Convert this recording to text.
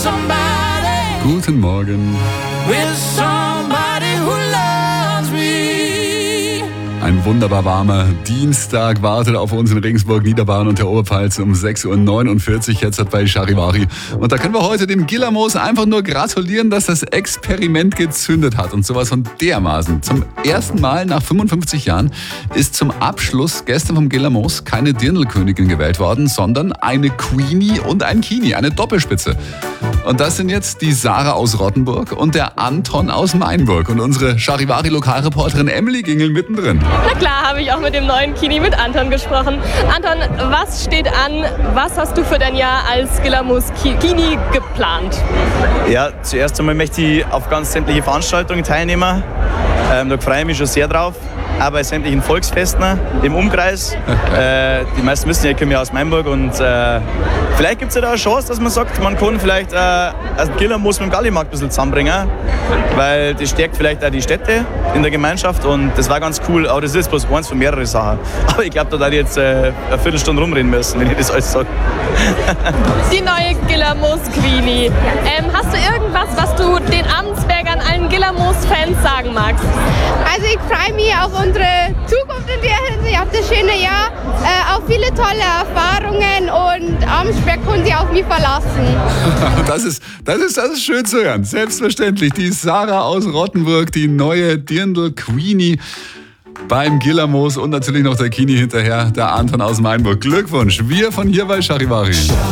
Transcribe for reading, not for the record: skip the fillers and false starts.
Guten Morgen. Ein wunderbar warmer Dienstag wartet auf uns in Regensburg, Niederbayern und der Oberpfalz um 6.49 Uhr jetzt bei Charivari. Und da können wir heute dem Gillermoos einfach nur gratulieren, dass das Experiment gezündet hat. Und sowas von dermaßen. Zum ersten Mal nach 55 Jahren ist zum Abschluss gestern vom Gillermoos keine Dirndl-Königin gewählt worden, sondern eine Queenie und ein Kini, eine Doppelspitze. Und das sind jetzt die Sarah aus Rottenburg und der Anton aus Mainburg. Und unsere Charivari-Lokalreporterin Emily Gingel mittendrin. Na klar, habe ich auch mit dem neuen Kini, mit Anton, gesprochen. Anton, was steht an? Was hast du für dein Jahr als Gillermoos Kini geplant? Ja, zuerst einmal möchte ich auf ganz sämtliche Veranstaltungen teilnehmen. Da freue ich mich schon sehr drauf. Auch bei sämtlichen Volksfesten im Umkreis. Die meisten wissen ja, ich komme ja aus Mainburg und vielleicht gibt es ja da eine Chance, dass man sagt, man kann vielleicht Gillermoos mit dem Gallimarkt ein bisschen zusammenbringen, weil das stärkt vielleicht auch die Städte in der Gemeinschaft und das war ganz cool, aber das ist bloß eins von mehreren Sachen. Aber ich glaube, da darf ich jetzt eine Viertelstunde rumreden müssen, wenn ich das alles sage. Die neue Gillermoos Queenie. Hast du irgendwas, was du den Amtsbergern, allen Gillermoos-Fans sagen magst? Also ich freue mich auf unsere Zukunft in der Hinsicht, auf das schöne Jahr, auf viele tolle Erfahrungen und Amtsberg können sich auf mich verlassen. Das ist schön zu hören. Selbstverständlich, die Sarah aus Rottenburg, die neue Dirndl-Queenie beim Gillermoos und natürlich noch der Kini hinterher, der Anton aus Mainburg. Glückwunsch, wir von hier bei Charivari.